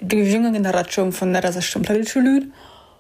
die junge Generation von der das schon politische Lüd.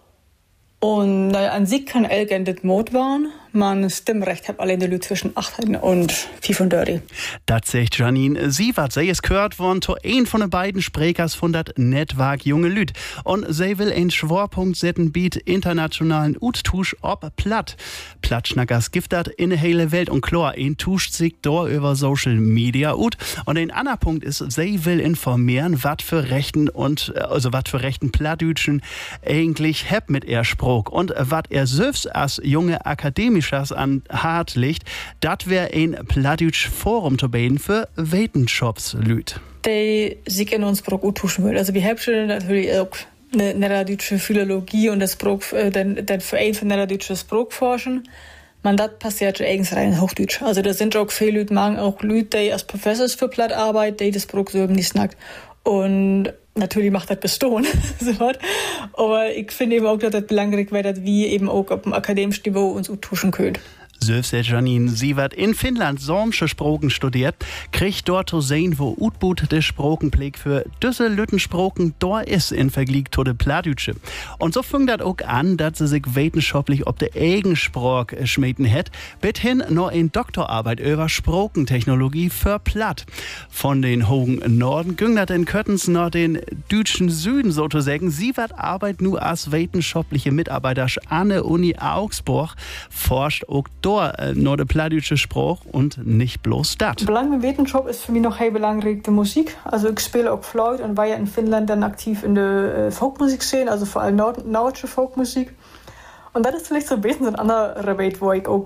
Und an sich kann Elgen das Mod waren. Man Stimmrecht hat allein die Leute zwischen 18 und 35. Das sagt Janine Sievert. Sie ist gehört worden zu ein von den beiden Sprechers von das Netzwerk Junge Lüd. Und sie will einen Schwerpunkt setzen, biet internationalen Uttusch ob Platt. Plattschnackers gibt das in der hele Welt und klar, ein tuscht sich da über Social Media ut. Und ein anderer Punkt ist, sie will informieren, was für Rechten Plattdütschen eigentlich heb mit ihr Spruch. Und was er selbst als junge Akademischers an hart liegt, das wäre ein Plattdütsch Forum zu bilden für Wetenshops Lüd. Die sich in uns Spruch uttuschen will. Also wir haben natürlich auch eine niederdeutsche Philologie und das Spruch, den Verein für niederdeutsche Sprachforschen. Man, das passiert eigentlich rein Hochdeutsch. Also da sind auch viele Leute, auch Leute, die als Professors für Platt arbeiten, die das Spruch so eben nicht snackt. Und natürlich macht das bestohlen. Aber ich finde eben auch, dass das belangrijk wäre, dass wir eben auch auf dem akademischen Niveau uns uttuschen können. Selbst der Janine Sievert in Finnland sormsche Sproken studiert, kriegt dort zu sehen, wo Utbut der Sprokenpflege für diese Lüttensproken da ist in Vergleich zu der Plattdütsche. Und so fängt das auch an, dass sie sich wissenschaftlich ob der Eigensprach schmieden hat, bis hin noch in Doktorarbeit über Sprokentechnologie für Platt. Von den hohen Norden ging das in Köttens nach den deutschen Süden sozusagen. Sievert arbeitet nur als wissenschaftliche Mitarbeiter an der Uni Augsburg, forscht auch nur der plattdeutsche Spruch und nicht bloß das. Belang mit Wetenschap ist für mich noch heel belangrijk die Musik. Also ich spiele auch Flöte und war ja in Finnland dann aktiv in der Folkmusik-Szene, also vor allem norddeutsche Folkmusik. Und das ist vielleicht so ein bisschen so ein anderer Welt, wo ich auch,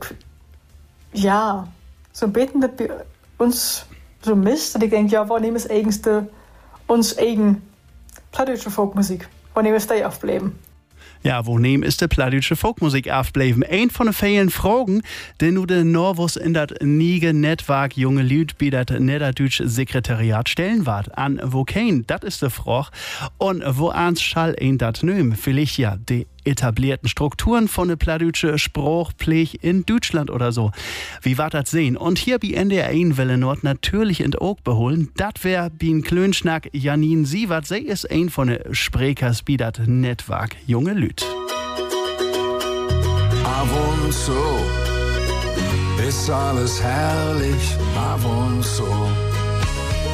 ja, so ein bisschen das bei uns so misst, dass ich denke, ja, wann nehmen es eigenste uns eigen plattdeutsche Folkmusik? Wann nehmen es die aufbleiben? Ja, wo nehmen ist die plattdeutsche Folkmusik aufbleiben? Ein von den vielen Fragen, die nur der Norwus in das niege Netzwerk Junge Lüd bei das Niederdeutsche Sekretariat stellen wird. An wo kein, das ist die Frage. Und wo ans schall ein das nehmen? Vielleicht ja die etablierten Strukturen von der plattdeutsche Sprachpflege in Deutschland oder so. Wie war das sehen? Und hier bei NDR1 will Nord natürlich in Oog beholen. Das wäre bin Klönschnack Janine Sievert. Sie ist ein von den Sprechers bei das Netzwerk Junge Lüd. Ab und zu ist alles herrlich, ab und zu